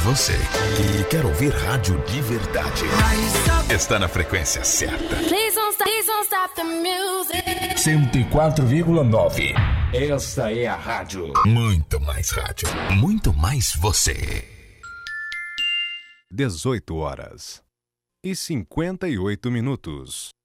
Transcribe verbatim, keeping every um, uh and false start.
você que quer ouvir rádio de verdade está na frequência certa. cento e quatro vírgula nove. Esta é a rádio. Muito mais rádio. Muito mais você. dezoito horas e cinquenta e oito minutos.